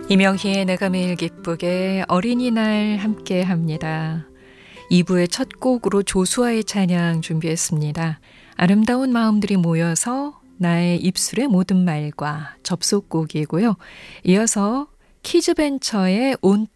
이명희의 내가 매일 기쁘게 어린이날 함께 합니다. 2부의 첫 곡으로 조수아의 찬양 준비했습니다. 아름다운 마음들이 모여서 나의 입술의 모든 말과 접속곡이고요. 이어서 키즈벤처의 온